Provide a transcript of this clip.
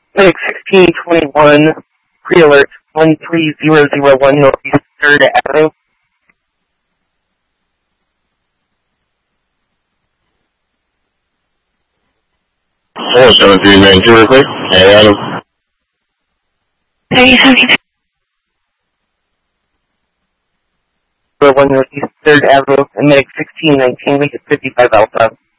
Medic 1621, pre-alert 13001 Northeast 3rd Avenue. 7392 real quick. Hey, Adam. Hey, 1 Northeast 3rd Avenue, and Medic 1619, we get 55 Alpha.